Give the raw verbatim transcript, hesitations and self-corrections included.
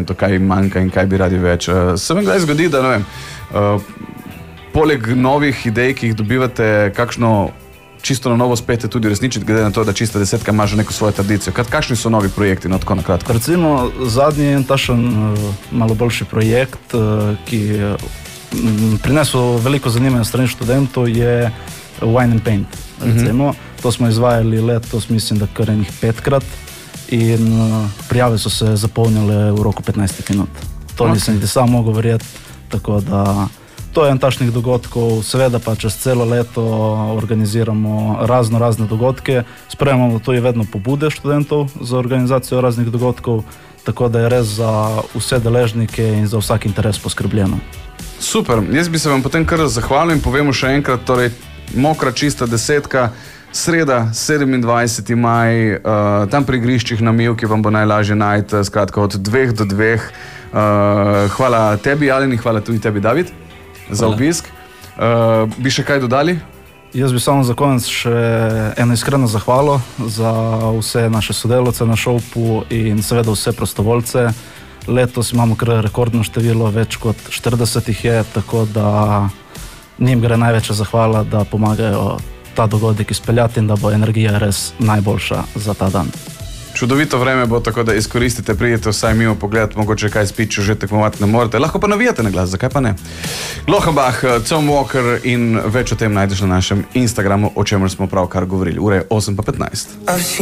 študentov, kaj jim manjka in kaj bi radi več. Uh, se vam kdaj zgodi, da ne vem, uh, poleg novih idej, ki jih dobivate, kakšno čisto na novo spete tudi resničiti, glede na to, da čista desetka ima že neko svojo tradicijo. Kakšni so novi projekti, no tako na kratko? Recimo, zadnji je tašen malo boljši projekt, ki je prinesel veliko zanimanja strani študentov, je Wine and Paint. Recimo, mm-hmm. To smo izvajali letos, mislim, da kar enih petkrat in prijave so se zapolnile v roku petnajst minut. To okay. Nisem niti sam mogel verjeti, tako da to je en tašnih dogodkov, seveda pa čez celo leto organiziramo razno razne dogodke, sprejemamo tudi vedno pobude študentov za organizacijo raznih dogodkov, tako da je res za vse deležnike in za vsak interes poskrbljeno. Super, jaz bi se vam potem kar zahvalil in povemo še enkrat, torej Mokra čista desetka, sreda, sedemindvajseti maj, uh, tam pri igriščih na Mivki vam bo najlažje najti, skratka od dveh do dveh. Uh, hvala tebi, Alen, in hvala tudi tebi, David, za obisk. Uh, bi še kaj dodali? Jaz bi samo za konec še eno iskreno zahvalo za vse naše sodelavce na šopu in seveda vse prostovoljce. Letos imamo kar rekordno število, več kot štirideset jih je, tako da njim gre največja zahvala, da pomagajo ta dogodek izpeljati in da bo energija res najboljša za ta dan. Čudovito vreme bo, tako da izkoristite, pridite vsaj mimo pogled, mogoče kaj spiti, če že tekmovati ne morete. Lahko pa navijate na glas, zakaj pa ne? Glochenbach, Tom Walker in več o tem najdeš na našem Instagramu, o čemer smo pravkar govorili. Ura je osem pa petnajst.